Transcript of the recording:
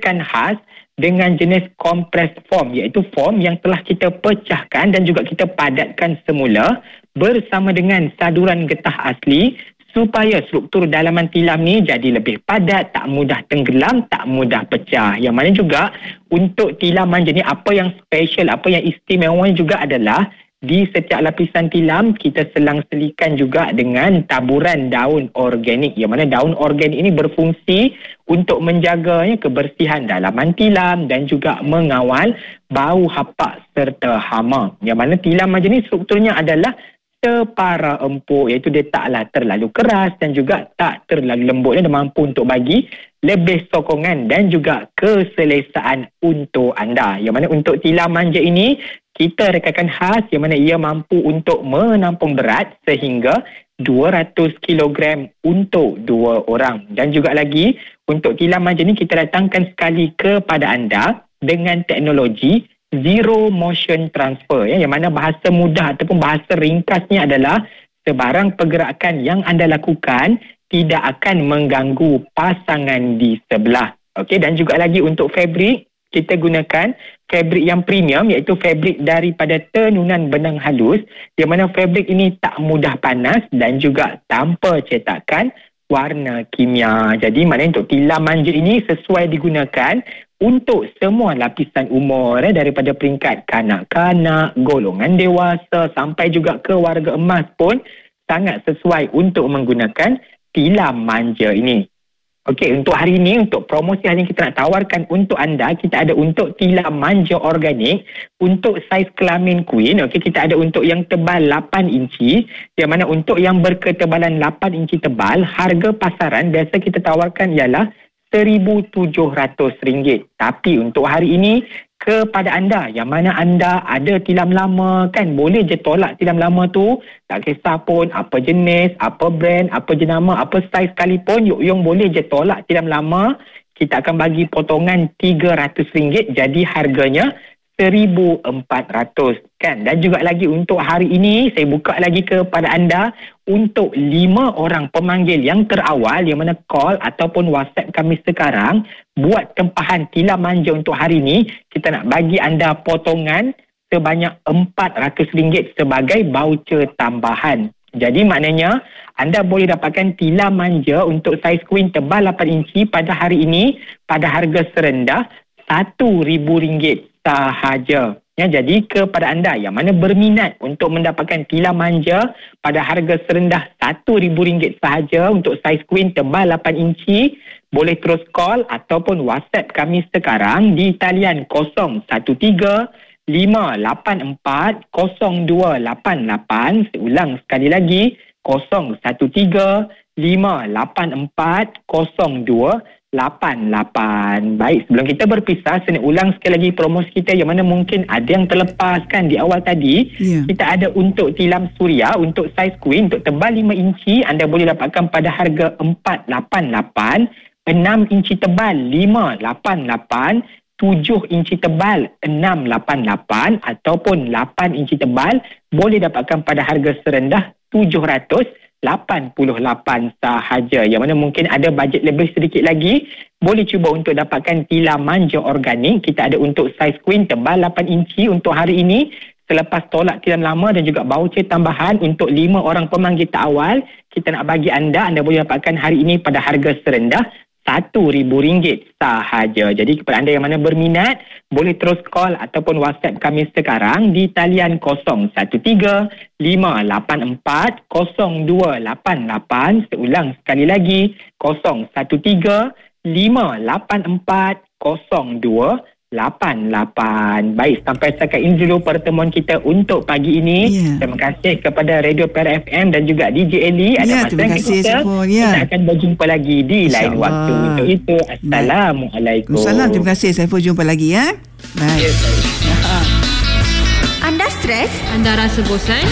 makan khas dengan jenis compressed form, iaitu form yang telah kita pecahkan dan juga kita padatkan semula bersama dengan saduran getah asli supaya struktur dalaman tilam ni jadi lebih padat, tak mudah tenggelam, tak mudah pecah. Yang mana juga untuk tilam manja ni apa yang special, apa yang istimewa juga adalah di setiap lapisan tilam kita selang-selikan juga dengan taburan daun organik, yang mana daun organik ini berfungsi untuk menjaga kebersihan dalaman tilam dan juga mengawal bau hapak serta hama. Yang mana tilam manja ni strukturnya adalah separa empuk, iaitu dia taklah terlalu keras dan juga tak terlalu lembut. Dia mampu untuk bagi lebih sokongan dan juga keselesaan untuk anda. Yang mana untuk tilam manja ini kita rekalkan khas yang mana ia mampu untuk menampung berat sehingga 200 kg untuk 2 orang. Dan juga lagi untuk tilam manja ni kita datangkan sekali kepada anda dengan teknologi zero motion transfer, yang mana bahasa mudah ataupun bahasa ringkasnya adalah sebarang pergerakan yang anda lakukan tidak akan mengganggu pasangan di sebelah. Okey, dan juga lagi untuk fabrik kita gunakan fabrik yang premium, iaitu fabrik daripada tenunan benang halus, yang mana fabrik ini tak mudah panas dan juga tanpa cetakan warna kimia. Jadi maknanya untuk tilam manja ini sesuai digunakan untuk semua lapisan umur, daripada peringkat kanak-kanak, golongan dewasa sampai juga ke warga emas pun sangat sesuai untuk menggunakan tilam manja ini. Okey, untuk hari ini, untuk promosi hari ini kita nak tawarkan untuk anda, kita ada untuk tilam manja organik untuk saiz kelamin queen. Okey, kita ada untuk yang tebal 8 inci, yang mana untuk yang berketebalan 8 inci tebal, harga pasaran biasa kita tawarkan ialah RM1,700. Tapi untuk hari ini, kepada anda yang mana anda ada tilam lama kan, boleh je tolak tilam lama tu, tak kisah pun apa jenis, apa brand, apa jenama, apa saiz sekalipun, Yok boleh je tolak tilam lama. Kita akan bagi potongan RM300, jadi harganya RM1,400 kan. Dan juga lagi untuk hari ini saya buka lagi kepada anda untuk 5 orang pemanggil yang terawal, yang mana call ataupun WhatsApp kami sekarang buat tempahan tilam manja untuk hari ini, kita nak bagi anda potongan sebanyak RM400 sebagai voucher tambahan. Jadi maknanya anda boleh dapatkan tilam manja untuk saiz queen tebal 8 inci pada hari ini pada harga serendah RM1,000 sahaja. Ya, jadi kepada anda yang mana berminat untuk mendapatkan tilam manja pada harga serendah RM1,000 sahaja untuk saiz queen tebal 8 inci, boleh terus call ataupun WhatsApp kami sekarang di talian 013-584-0288. Saya ulang sekali lagi, 013-584-0288. Baik, sebelum kita berpisah, saya nak ulang sekali lagi promosi kita yang mana mungkin ada yang terlepas kan di awal tadi. Kita ada untuk tilam suria untuk saiz queen untuk tebal 5 inci, anda boleh dapatkan pada harga RM488. 6 inci tebal RM588, 7 inci tebal RM688 ataupun 8 inci tebal boleh dapatkan pada harga serendah RM788 sahaja. Yang mana mungkin ada bajet lebih sedikit lagi, boleh cuba untuk dapatkan tilam manja organik. Kita ada untuk saiz queen tebal 8 inci untuk hari ini, selepas tolak tilam lama dan juga voucher tambahan untuk 5 orang pemanggil awal. Kita nak bagi anda boleh dapatkan hari ini pada harga serendah RM1,000 sahaja. Jadi kepada anda yang mana berminat, boleh terus call ataupun WhatsApp kami sekarang di talian 013-584-0288. Saya ulang sekali lagi, 013-584-0288. Baik, sampai setakat ini dulu pertemuan kita untuk pagi ini. Terima kasih kepada Radio Pera FM dan juga DJ Eli. Ada masa terima kasih, kita akan berjumpa lagi di lain waktu. Untuk itu, Assalamualaikum. Assalamualaikum. Terima kasih, Saiful. Jumpa lagi ya. Baik. Anda stres? Anda rasa bosan?